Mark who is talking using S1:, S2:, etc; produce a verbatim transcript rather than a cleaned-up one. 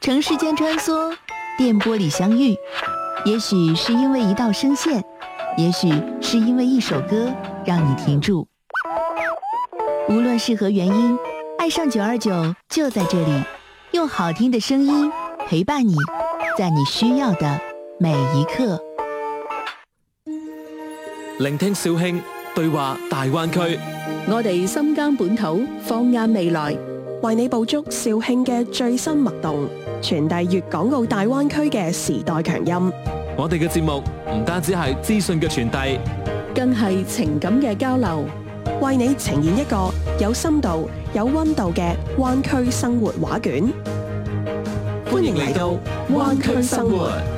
S1: 城市間穿梭，電波裡相遇，也許是因為一道聲線，也許是因為一首歌讓你停住。無論是何原因，愛上九二九就在這裡，用好聽的聲音陪伴你，在你需要的每一刻。
S2: 聆聽肇慶，對話大灣區。
S3: 我哋深耕本土，放眼未來，為你捕捉肇慶嘅最新脈動，傳遞粵港澳大灣區嘅時代強音。
S2: 我哋嘅節目唔單止係資訊嘅傳遞，
S3: 更係情感嘅交流，為你呈現一個有深度、有溫度嘅灣區生活畫卷。歡迎嚟到灣區生活。